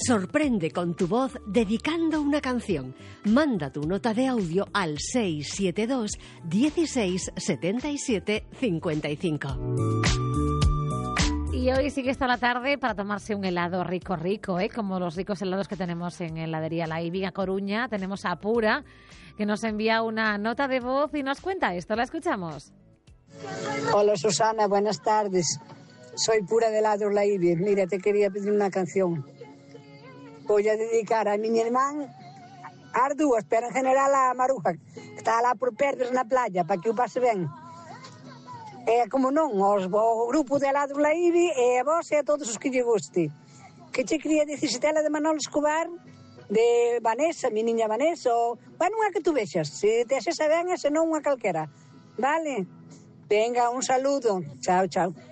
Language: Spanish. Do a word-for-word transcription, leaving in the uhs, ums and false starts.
Sorprende con tu voz dedicando una canción. Manda tu nota de audio al seis siete dos, dieciséis, setenta y siete, cincuenta y cinco. Y hoy sí que está la tarde para tomarse un helado rico, rico, ¿eh? Como los ricos helados que tenemos en heladería La Ibi a Coruña. Tenemos a Pura, que nos envía una nota de voz y nos cuenta esto. ¿La escuchamos? Hola Susana, buenas tardes. Soy Pura de Helados La Ibi. Mira, te quería pedir una canción. Voy a dedicar a mi hermano as dúas, pero en general a Maruja, que está lá por perdes na playa, para que o pase ben. E como non, os, o grupo de Helados La Ibi e a vos e a todos os que lle guste. Que che quería dicir se tela de Manolo Escobar, de Vanessa, mi niña Vanessa, ou, bueno, unha que tú vexas, se te esa ben e se non unha calquera. Vale? Venga, un saludo. Chao, chao.